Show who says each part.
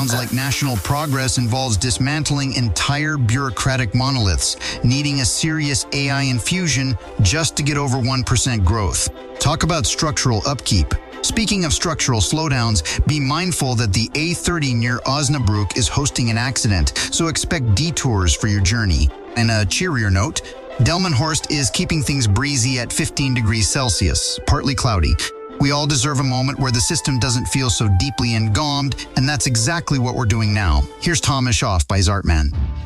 Speaker 1: Sounds like national progress involves dismantling entire bureaucratic monoliths, needing a serious AI infusion just to get over 1% growth. Talk about structural upkeep. Speaking of structural slowdowns, be mindful that the A30 near Osnabrück is hosting an accident, so expect detours for your journey. And a cheerier note, Delmenhorst is keeping things breezy at 15 degrees Celsius, partly cloudy. We all deserve a moment where the system doesn't feel so deeply engulfed, and that's exactly what we're doing now. Here's Thomas Off by Zartman.